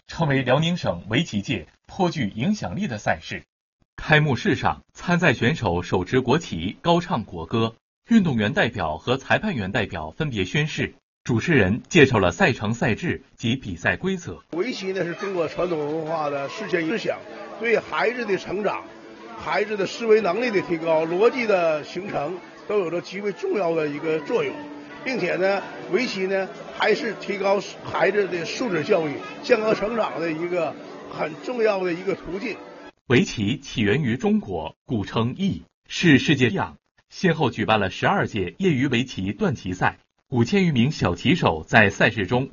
成为辽宁省围棋界颇具影响力的赛事。开幕式上，参赛选手手持国旗，高唱国歌，运动员代表和裁判员代表分别宣誓。主持人介绍了赛程、赛制及比赛规则。 围棋呢是中国传统文化的实践思想，对孩子的成长、孩子的思维能力的提高、逻辑的形成都有着极为重要的一个作用，并且呢，围棋呢还是提高孩子的素质教育、健康成长的一个很重要的一个途径。 围棋起源于中国，古称弈，是世界样，先后举办了12届业余围棋段棋赛，5000余名小棋手在赛事中